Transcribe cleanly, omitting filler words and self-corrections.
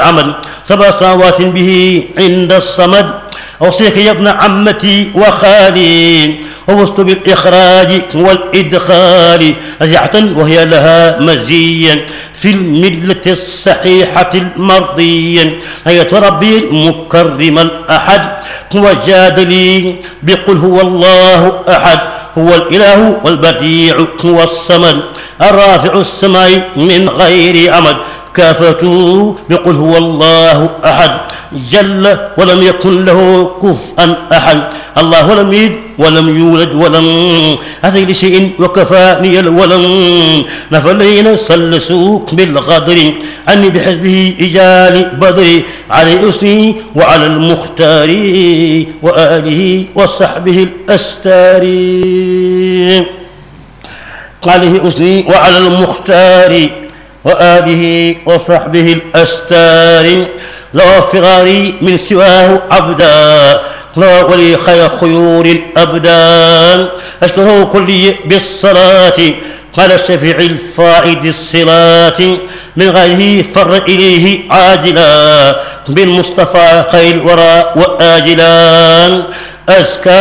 العمل 7 سنوات به عند الصمد. أوصيك يا ابن عمتي وخالي ووسط بالإخراج والإدخال رجعة وهي لها مزيا في الملة الصحيحة المرضية. هيا ربي المكرم الأحد وجاد لي بقل هو الله أحد هو الإله والبديع هو الصمد الرافع السماء من غير عمد. كافته بقل هو الله أحد جل ولم يكن له كفءا أحد. الله لم يلد ولم يولد ولم أتي لشيء وكفاني الولم. نفلين سلسوك بالغدر أني بحزبه إجال بدري علي أسني وعلى المختار وآله وصحبه الأستار. عليه أسني وعلى المختار وآله وصحبه الأستار. لا فراري من سواه عبدا لا ولي خير خيور الأبدان. أشكره كلي بالصلاة قال الشفيع الفائد الصلاة من غيره فر إليه عاجلا بالمصطفى خير الورى وآجلا. أزكى